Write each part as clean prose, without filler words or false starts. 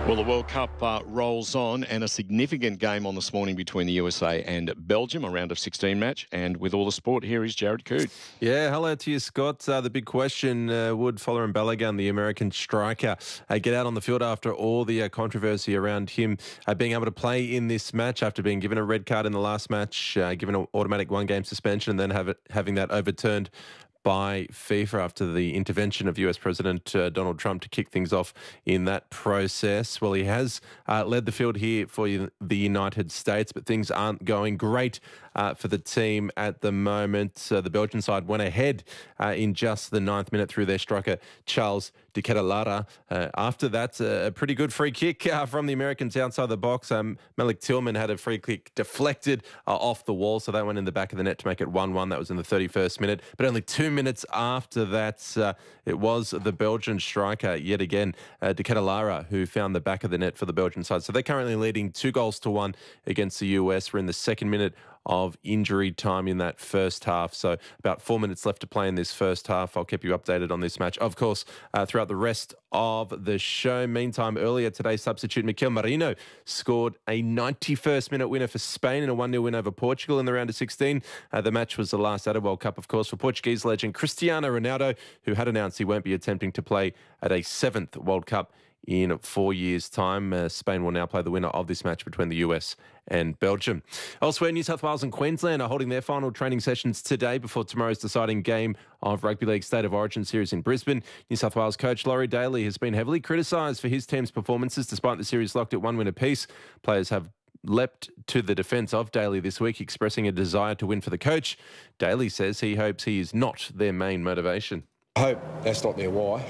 Well, the World Cup rolls on, and a significant game on this morning between the USA and Belgium, a round of 16 match. And with all the sport, here is Jared Coote. Yeah, hello to you, Scott. The big question, would Folarin Balogun, the American striker, get out on the field after all the controversy around him being able to play in this match after being given a red card in the last match, given an automatic one-game suspension, and then having that overturned by FIFA after the intervention of US President Donald Trump to kick things off in that process. Well, he has led the field here for the United States, but things aren't going great for the team at the moment. The Belgian side went ahead in just the 9th minute through their striker, Charles de Ketelaere. After that, a pretty good free kick from the Americans outside the box. Malik Tillman had a free kick deflected off the wall, so that went in the back of the net to make it 1-1. That was in the 31st minute. But only 2 minutes after that, it was the Belgian striker, yet again, de Ketelaere, who found the back of the net for the Belgian side. So they're currently leading 2-1 against the US. We're in the 2nd minute of injury time in that first half. So about 4 minutes left to play in this first half. I'll keep you updated on this match, of course, throughout the rest of the show. Meantime, earlier today, substitute Mikel Merino scored a 91st minute winner for Spain in a 1-0 win over Portugal in the round of 16. The match was the last at a World Cup, of course, for Portuguese legend Cristiano Ronaldo, who had announced he won't be attempting to play at a 7th World Cup in 4 years' time. Spain will now play the winner of this match between the US and Belgium. Elsewhere, New South Wales and Queensland are holding their final training sessions today before tomorrow's deciding game of Rugby League State of Origin series in Brisbane. New South Wales coach Laurie Daly has been heavily criticised for his team's performances despite the series locked at 1 win apiece. Players have leapt to the defence of Daly this week, expressing a desire to win for the coach. Daly says he hopes he is not their main motivation. I hope that's not their why.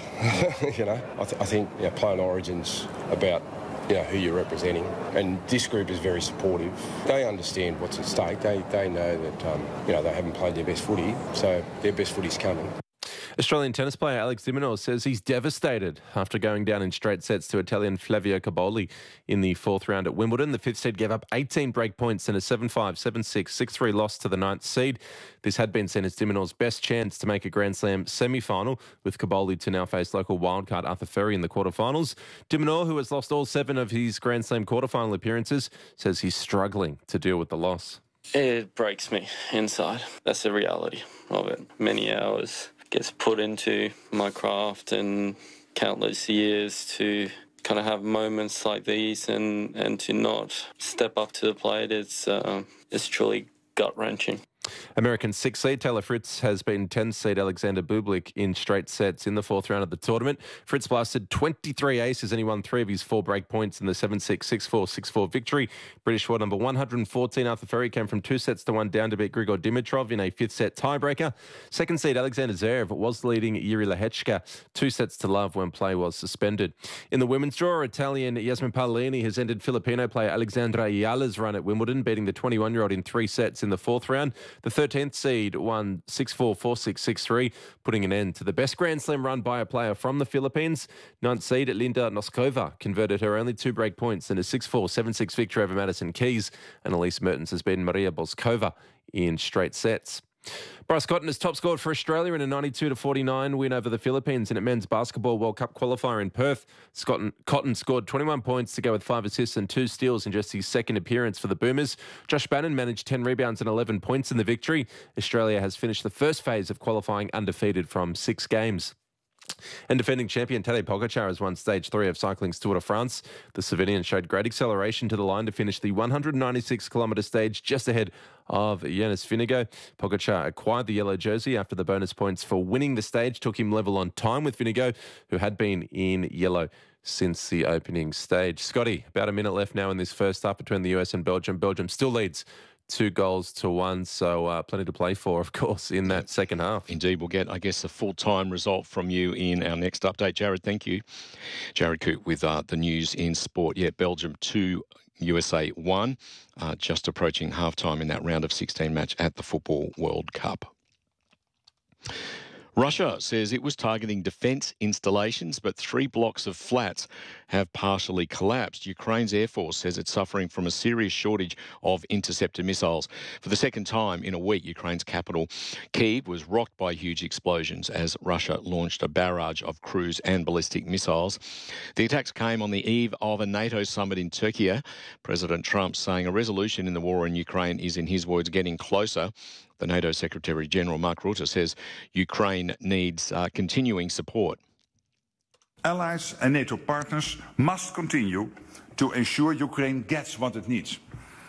I think playing Origins about who you're representing, and this group is very supportive. They understand what's at stake. They know that they haven't played their best footy, so their best footy's coming. Australian tennis player Alex de Minaur says he's devastated after going down in straight sets to Italian Flavio Cobolli in the 4th round at Wimbledon. The 5th seed gave up 18 break points and a 7-5, 7-6, 6-3 loss to the 9th seed. This had been seen as de Minaur's best chance to make a Grand Slam semi-final, with Cobolli to now face local wildcard Arthur Ferry in the quarterfinals. De Minaur, who has lost all 7 of his Grand Slam quarterfinal appearances, says he's struggling to deal with the loss. It breaks me inside. That's the reality of it. Many hours gets put into my craft and countless years to kind of have moments like these and to not step up to the plate. It's truly gut-wrenching. American 6th seed Taylor Fritz has been 10th seed Alexander Bublik in straight sets in the 4th round of the tournament. Fritz blasted 23 aces and he won 3 of his 4 break points in the 7-6, 6-4, 6-4 victory. British world number 114 Arthur Ferry came from 2-1 down to beat Grigor Dimitrov in a 5th set tiebreaker. 2nd seed Alexander Zverev was leading Yuri Lehechka 2-0 when play was suspended. In the women's draw, Italian Yasmin Paolini has ended Filipino player Alexandra Ayala's run at Wimbledon, beating the 21-year-old in 3 sets in the 4th round. The 13th seed won 6-4, 4-6, 6-3, putting an end to the best Grand Slam run by a player from the Philippines. 9th seed Linda Noskova converted her only 2 break points in a 6-4, 7-6 victory over Madison Keys, and Elise Mertens has beaten Maria Boskova in straight sets. Bryce Cotton has top scored for Australia in a 92-49 win over the Philippines in a men's basketball World Cup qualifier in Perth. Cotton scored 21 points to go with 5 assists and 2 steals in just his 2nd appearance for the Boomers. Josh Bannon managed 10 rebounds and 11 points in the victory. Australia has finished the first phase of qualifying undefeated from 6 games. And defending champion Tadej Pogačar has won Stage 3 of cycling's Tour de France. The Slovenian showed great acceleration to the line to finish the 196-kilometre stage just ahead of Jonas Vingegaard. Pogačar acquired the yellow jersey after the bonus points for winning the stage took him level on time with Vingegaard, who had been in yellow since the opening stage. Scotty, about a minute left now in this first half between the US and Belgium. Belgium still leads 2-1, so plenty to play for, of course, in that second half. Indeed, we'll get, I guess, a full-time result from you in our next update. Jared, thank you. Jared Coote with the news in sport. Yeah, Belgium 2, USA 1, just approaching halftime in that round of 16 match at the Football World Cup. Russia says it was targeting defence installations, but 3 blocks of flats have partially collapsed. Ukraine's Air Force says it's suffering from a serious shortage of interceptor missiles. For the second time in a week, Ukraine's capital, Kyiv, was rocked by huge explosions as Russia launched a barrage of cruise and ballistic missiles. The attacks came on the eve of a NATO summit in Turkey. President Trump saying a resolution in the war in Ukraine is, in his words, getting closer. The NATO Secretary-General Mark Rutte says Ukraine needs continuing support. Allies and NATO partners must continue to ensure Ukraine gets what it needs.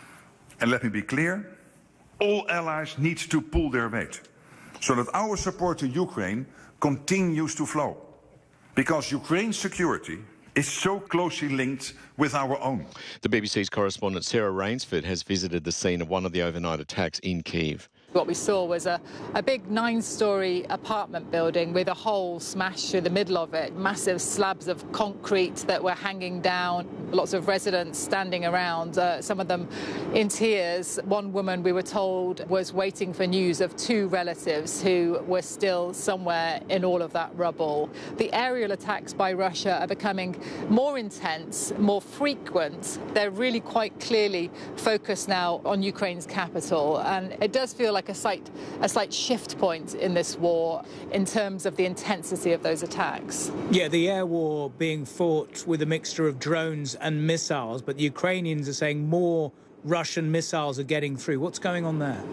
And let me be clear, all allies need to pull their weight so that our support to Ukraine continues to flow. Because Ukraine's security is so closely linked with our own. The BBC's correspondent Sarah Rainsford has visited the scene of one of the overnight attacks in Kyiv. What we saw was a big 9-storey apartment building with a hole smashed through the middle of it, massive slabs of concrete that were hanging down, lots of residents standing around, some of them in tears. One woman, we were told, was waiting for news of 2 relatives who were still somewhere in all of that rubble. The aerial attacks by Russia are becoming more intense, more frequent. They're really quite clearly focused now on Ukraine's capital, and it does feel like a slight shift point in this war in terms of the intensity of those attacks. Yeah, the air war being fought with a mixture of drones and missiles, but the Ukrainians are saying more Russian missiles are getting through. What's going on there?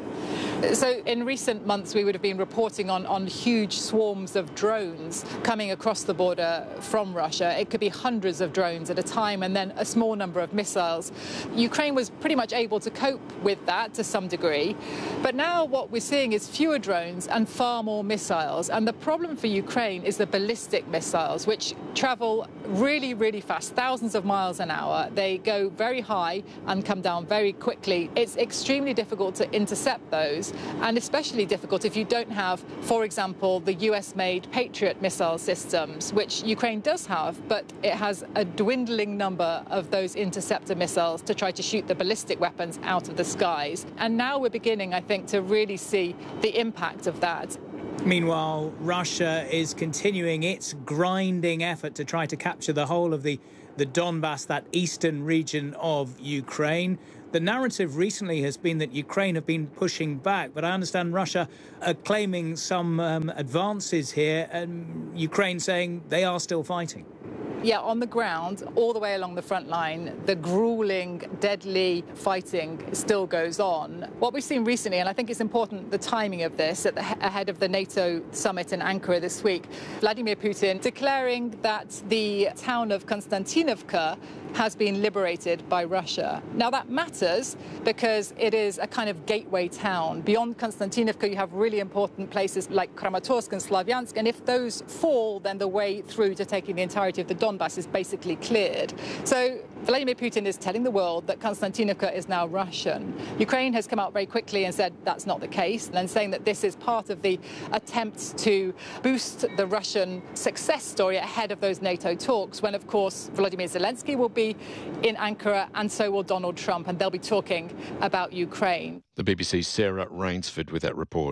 So in recent months, we would have been reporting on huge swarms of drones coming across the border from Russia. It could be hundreds of drones at a time and then a small number of missiles. Ukraine was pretty much able to cope with that to some degree. But now what we're seeing is fewer drones and far more missiles. And the problem for Ukraine is the ballistic missiles, which travel really, really fast, thousands of miles an hour. They go very high and come down very quickly. It's extremely difficult to intercept those, and especially difficult if you don't have, for example, the US-made Patriot missile systems, which Ukraine does have, but it has a dwindling number of those interceptor missiles to try to shoot the ballistic weapons out of the skies. And now we're beginning, I think, to really see the impact of that. Meanwhile, Russia is continuing its grinding effort to try to capture the whole of the Donbass, that eastern region of Ukraine. The narrative recently has been that Ukraine have been pushing back, but I understand Russia are claiming some advances here, and Ukraine saying they are still fighting. Yeah, on the ground, all the way along the front line, the grueling, deadly fighting still goes on. What we've seen recently, and I think it's important, the timing of this, ahead of the NATO summit in Ankara this week, Vladimir Putin declaring that the town of Konstantinovka has been liberated by Russia. Now, that matters because it is a kind of gateway town. Beyond Konstantinovka, you have really important places like Kramatorsk and Slavyansk, and if those fall, then the way through to taking the entirety of the Donbass is basically cleared. So Vladimir Putin is telling the world that Konstantinovka is now Russian. Ukraine has come out very quickly and said that's not the case, and saying that this is part of the attempts to boost the Russian success story ahead of those NATO talks, when, of course, Volodymyr Zelensky will be in Ankara, and so will Donald Trump, and they'll be talking about Ukraine. The BBC's Sarah Rainsford with that report.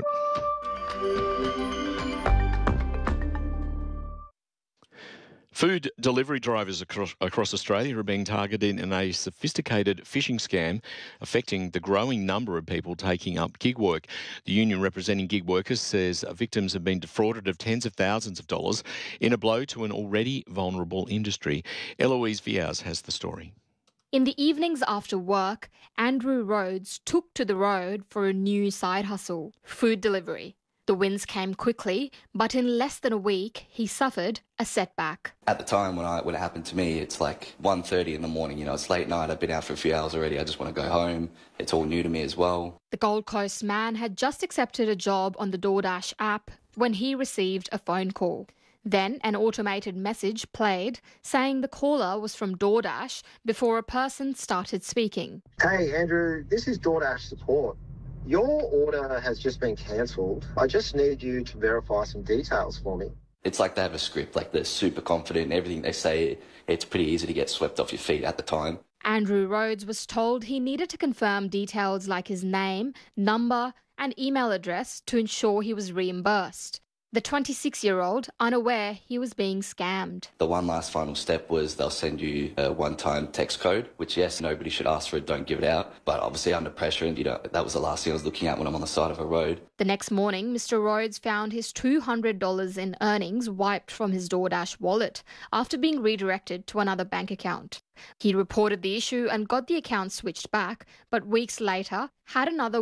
Food delivery drivers across Australia are being targeted in a sophisticated phishing scam affecting the growing number of people taking up gig work. The union representing gig workers says victims have been defrauded of tens of thousands of dollars in a blow to an already vulnerable industry. Eloise Viaz has the story. In the evenings after work, Andrew Rhodes took to the road for a new side hustle, food delivery. The wins came quickly, but in less than a week, he suffered a setback. At the time when it happened to me, it's like 1:30 in the morning. It's late night. I've been out for a few hours already. I just want to go home. It's all new to me as well. The Gold Coast man had just accepted a job on the DoorDash app when he received a phone call. Then an automated message played saying the caller was from DoorDash before a person started speaking. Hey, Andrew, this is DoorDash support. Your order has just been cancelled. I just need you to verify some details for me. It's like they have a script, like they're super confident. Everything they say, it's pretty easy to get swept off your feet at the time. Andrew Rhodes was told he needed to confirm details like his name, number and email address to ensure he was reimbursed. The 26-year-old unaware he was being scammed. The one last final step was they'll send you a one-time text code, which, yes, nobody should ask for it, don't give it out. But obviously under pressure, and, that was the last thing I was looking at when I'm on the side of a road. The next morning, Mr. Rhodes found his $200 in earnings wiped from his DoorDash wallet after being redirected to another bank account. He reported the issue and got the account switched back, but weeks later had another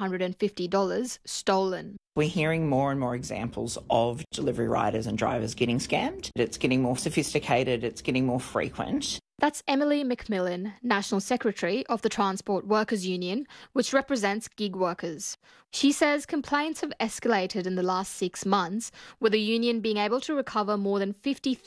$150 stolen. We're hearing more and more examples of delivery riders and drivers getting scammed. It's getting more sophisticated, it's getting more frequent. That's Emily McMillan, National Secretary of the Transport Workers Union, which represents gig workers. She says complaints have escalated in the last 6 months, with the union being able to recover more than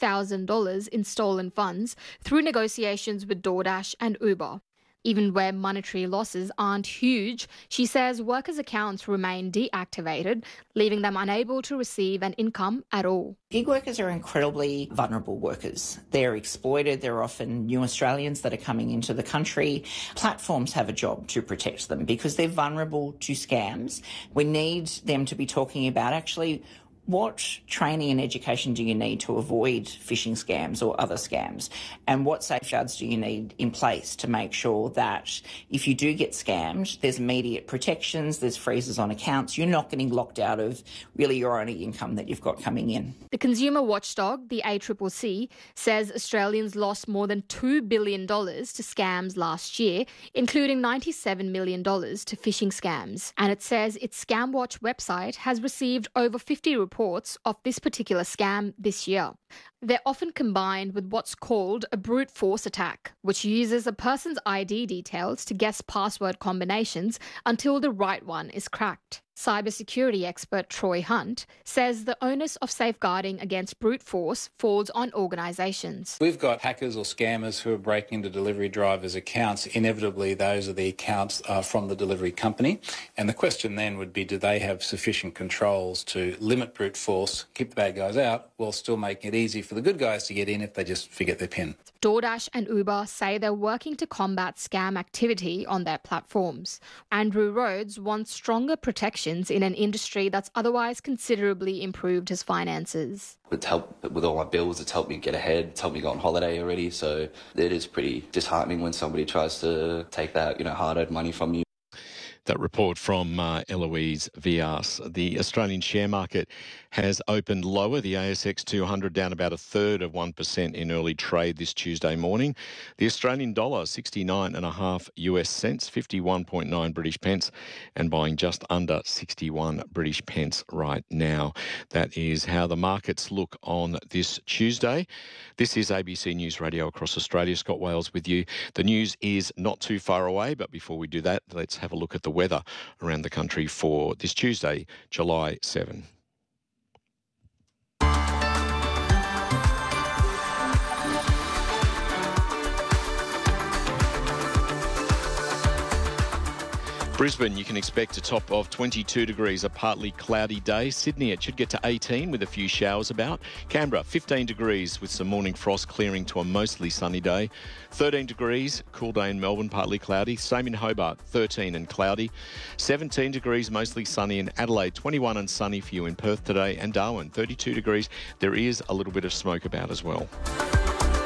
$50,000 in stolen funds through negotiations with DoorDash and Uber. Even where monetary losses aren't huge, she says workers' accounts remain deactivated, leaving them unable to receive an income at all. Gig workers are incredibly vulnerable workers. They're exploited. They're often new Australians that are coming into the country. Platforms have a job to protect them because they're vulnerable to scams. We need them to be talking about actually what training and education do you need to avoid phishing scams or other scams? And what safeguards do you need in place to make sure that if you do get scammed, there's immediate protections, there's freezes on accounts, you're not getting locked out of really your only income that you've got coming in. The consumer watchdog, the ACCC, says Australians lost more than $2 billion to scams last year, including $97 million to phishing scams. And it says its ScamWatch website has received over 50 reports of this particular scam this year. They're often combined with what's called a brute force attack, which uses a person's ID details to guess password combinations until the right one is cracked. Cybersecurity expert Troy Hunt says the onus of safeguarding against brute force falls on organisations. We've got hackers or scammers who are breaking into delivery drivers' accounts. Inevitably, those are the accounts from the delivery company. And the question then would be, do they have sufficient controls to limit brute force, keep the bad guys out, while still making it easy for the good guys to get in if they just forget their PIN? DoorDash and Uber say they're working to combat scam activity on their platforms. Andrew Rhodes wants stronger protections in an industry that's otherwise considerably improved his finances. It's helped with all my bills, it's helped me get ahead, it's helped me go on holiday already, so it is pretty disheartening when somebody tries to take that, hard-earned money from you. That report from Eloise Vias. The Australian share market has opened lower. The ASX 200 down about 1/3% in early trade this Tuesday morning. The Australian dollar 69.5 US cents, 51.9 British pence, and buying just under 61 British pence right now. That is how the markets look on this Tuesday. This is ABC News Radio across Australia. Scott Wales with you. The news is not too far away, but before we do that, let's have a look at the weather around the country for this Tuesday, July 7. Brisbane, you can expect a top of 22 degrees, a partly cloudy day. Sydney, it should get to 18 with a few showers about. Canberra, 15 degrees with some morning frost clearing to a mostly sunny day. 13 degrees, cool day in Melbourne, partly cloudy. Same in Hobart, 13 and cloudy. 17 degrees, mostly sunny in Adelaide. 21 and sunny for you in Perth today. And Darwin, 32 degrees. There is a little bit of smoke about as well.